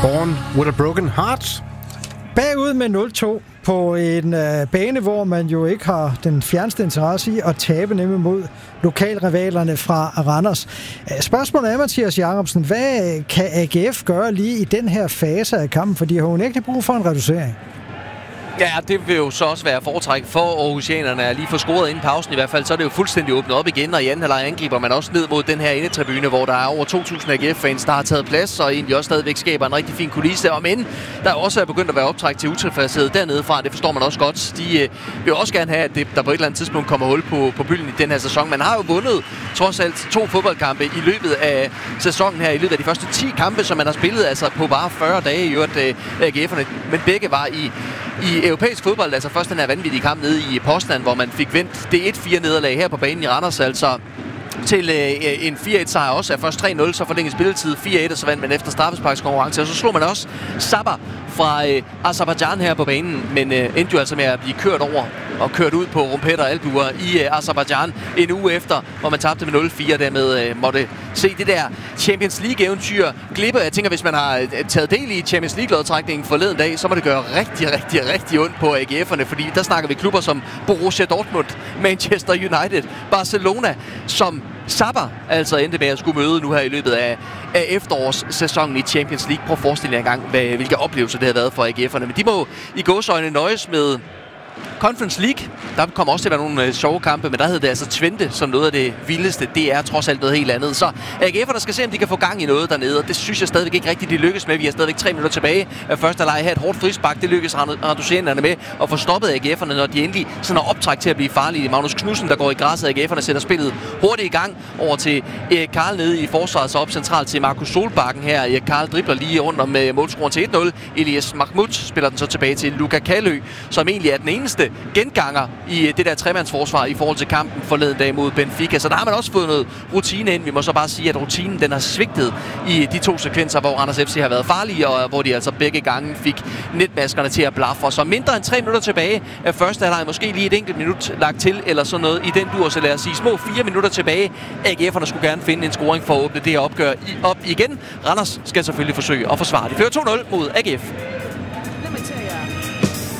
Born with a Broken Heart. Bagud med 0-2 på en bane, hvor man jo ikke har den fjerneste interesse i at tabe, nemlig mod lokalrivalerne fra Randers. Spørgsmålet er, Mathias Jacobsen, hvad kan AGF gøre lige i den her fase af kampen? For de har jo ikke brug for en reducering. Ja, det vil jo så også være foretræk for Aarhusianerne at lige få scoret inden pausen i hvert fald. Så er det jo fuldstændig åbnet op igen, og i anden halvleg angriber man også ned mod den her indetribune, hvor der er over 2.000 AGF-fans, der har taget plads, og egentlig også stadigvæk skaber en rigtig fin kulisse. Og men der også er begyndt at være optræk til utilfredshed dernede fra, det forstår man også godt. De vil også gerne have, at der på et eller andet tidspunkt kommer hul på bylden i den her sæson. Man har jo vundet trods alt 2 fodboldkampe i løbet af sæsonen her, i løbet af de første 10 kampe, som man har spillet, altså på bare 40 dage i øvrigt AGF'erne, men begge var i europæisk fodbold, altså først den her vanvittige kamp nede i Poznan, hvor man fik vendt det 1-4 nederlag her på banen i Randers, altså til en 4-1 sejr også. Først 3-0, så forlænget spilletid 4-1, og så vandt man efter straffesparkskonkurrence, og så slog man også Sabah fra Aserbajdsjan her på banen, men endte jo altså med at blive kørt over og kørt ud på rumpetter og albuer i Aserbajdsjan en uge efter, hvor man tabte med 0-4, dermed måtte se det der Champions League-eventyr glippe. Jeg tænker, hvis man har taget del i Champions League-lodtrækningen forleden dag, så må det gøre rigtig ondt på AGF'erne, fordi der snakker vi klubber som Borussia Dortmund, Manchester United, Barcelona, som Sabah altså endte med at skulle møde nu her i løbet af efterårssæsonen i Champions League. Prøv at forestille jer engang, hvilke oplevelser det har været for AGF'erne. Men de må i gåseøjne nøjes med Conference League. Der kommer også til at være nogle sjove kampe, men der hedder det altså Twente som noget af det vildeste. Det er trods alt noget helt andet. Så AGF'erne skal se, om de kan få gang i noget dernede, og det synes jeg stadigvæk ikke rigtigt, de lykkes med. Vi har stadigvæk 3 minutter tilbage af første halvleg. Her et hårdt frispark, det lykkes Randusianerne med at få stoppet AGF'erne, når de endelig sådan har optræk til at blive farlige. Magnus Knudsen, der går i græsset, AGF'erne sætter spillet hurtigt i gang over til Erik Karl nede i forsvaret, så op centralt til Markus Solbakken her. Erik Karl dribler lige rundt om målscoren til 1-0. Elias Mahmoud spiller den så tilbage til Luka Kalø, som egentlig er den eneste genganger i det der tremandsforsvar i forhold til kampen forleden dag mod Benfica. Så der har man også fået noget rutine ind. Vi må så bare sige, at rutinen den har svigtet i de 2 sekvenser, hvor Randers FC har været farlige, og hvor de altså begge gange fik netmaskerne til at blafre. Så mindre end 3 minutter tilbage af første halvleg, måske lige et enkelt minut lagt til, eller sådan noget i den dur, så lad os sige små 4 minutter tilbage. AGF'erne skulle gerne finde en scoring for at åbne det her opgør op igen. Randers skal selvfølgelig forsøge at forsvare. De fører 2-0 mod AGF.